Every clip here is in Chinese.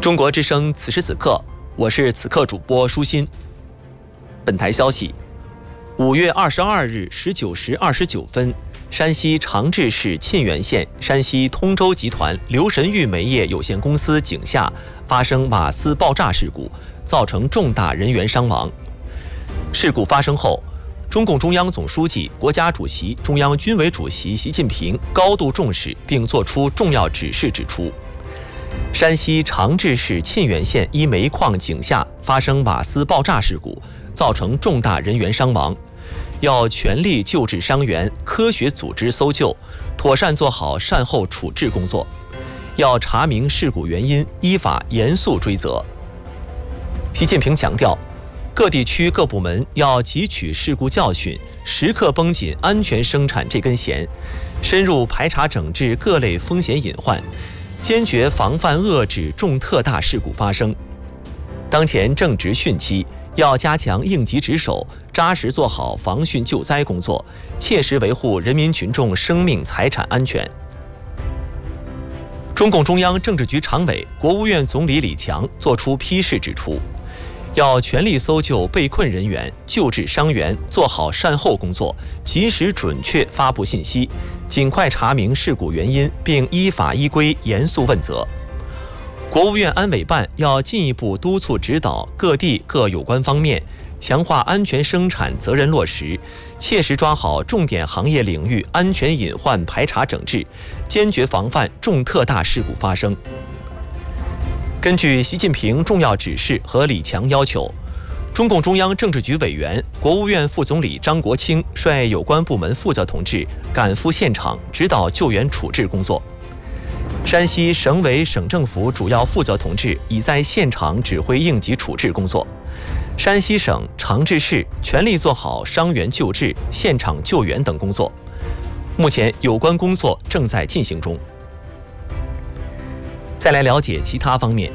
中国之声此时此刻，我是此刻主播舒心。本台消息：5月22日19时29分，山西长治市沁源县山西通州集团刘神玉煤业有限公司井下发生瓦斯爆炸事故，造成重大人员伤亡。事故发生后，中共中央总书记、国家主席、中央军委主席习近平高度重视并作出重要指示，指出，山西长治市沁源县一煤矿井下发生瓦斯爆炸事故，造成重大人员伤亡，要全力救治伤员，科学组织搜救，妥善做好善后处置工作，要查明事故原因，依法严肃追责。习近平强调，各地区各部门要汲取事故教训，时刻绷紧安全生产这根弦，深入排查整治各类风险隐患，坚决防范遏制重特大事故发生。当前正值汛期，要加强应急值守，扎实做好防汛救灾工作，切实维护人民群众生命财产安全。中共中央政治局常委、国务院总理李强作出批示指出，要全力搜救被困人员，救治伤员，做好善后工作，及时准确发布信息，尽快查明事故原因，并依法依规严肃问责。国务院安委办要进一步督促指导各地各有关方面，强化安全生产责任落实，切实抓好重点行业领域安全隐患排查整治，坚决防范重特大事故发生。根据习近平重要指示和李强要求，中共中央政治局委员、国务院副总理张国清率有关部门负责同志赶赴现场指导救援处置工作。山西省委省政府主要负责同志已在现场指挥应急处置工作。山西省长治市全力做好伤员救治、现场救援等工作。目前有关工作正在进行中。再来了解其他方面。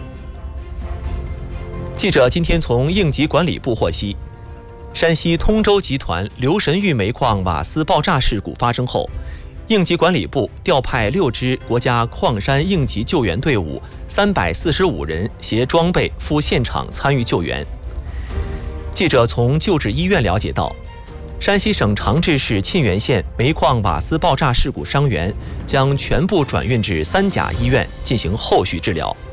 记者今天从应急管理部获悉，山西通州集团刘神玉煤矿瓦斯爆炸事故发生后，应急管理部调派6支国家矿山应急救援队伍345人携装备赴现场参与救援。记者从救治医院了解到，山西省长治市沁源县煤矿瓦斯爆炸事故伤员将全部转运至3甲医院进行后续治疗。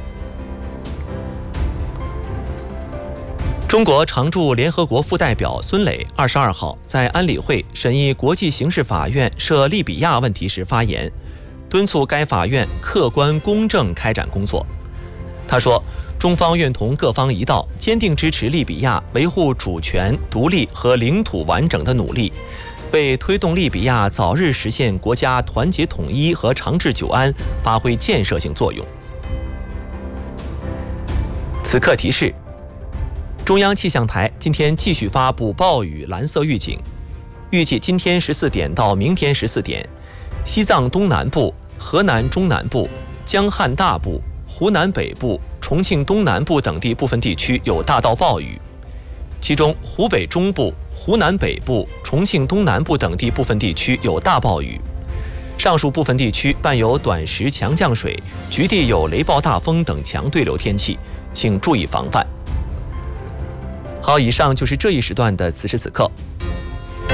中国常驻联合国副代表孙磊22号在安理会审议国际刑事法院涉利比亚问题时发言，敦促该法院客观公正开展工作。他说，中方愿同各方一道，坚定支持利比亚维护主权、独立和领土完整的努力，为推动利比亚早日实现国家团结统一和长治久安发挥建设性作用。此刻提示：中央气象台今天继续发布暴雨蓝色预警，预计今天14点到明天14点，西藏东南部、河南中南部、江汉大部、湖南北部、重庆东南部等地部分地区有大到暴雨，其中湖北中部、湖南北部、重庆东南部等地部分地区有大暴雨，上述部分地区伴有短时强降水，局地有雷暴大风等强对流天气，请注意防范。好，以上就是这一时段的此时此刻，